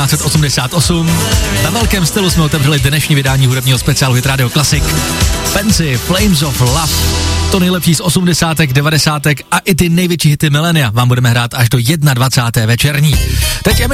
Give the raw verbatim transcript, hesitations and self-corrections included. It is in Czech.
devatenáct set osmdesát osm. Na velkém stylu jsme otevřeli dnešní vydání hudebního speciálu Hit Radio Classic. Fancy, Flames of Love, to nejlepší z osmdesátek, devadesátek a i ty největší hity milénia vám budeme hrát až do dvacáté jedné večerní. Teď